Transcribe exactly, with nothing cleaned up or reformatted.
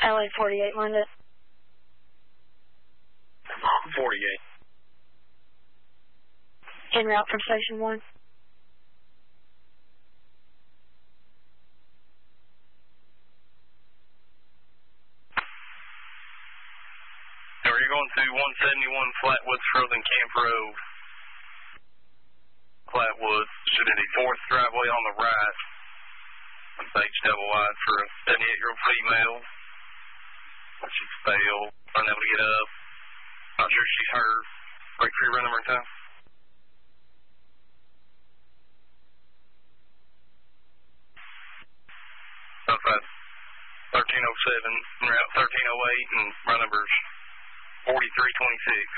L A forty-eight, Linda. forty-eight. En route from Station one. So you're going to one seventy-one Flatwoods Frozen Camp Road. Flatwoods, should be the fourth driveway on the right. It's H double wide for a seventy-eight-year-old female. She's failed, unable to get up. Not sure she's hurt. Break free, run number in time. Southside thirteen oh seven, route thirteen oh eight, and run numbers forty-three twenty-six.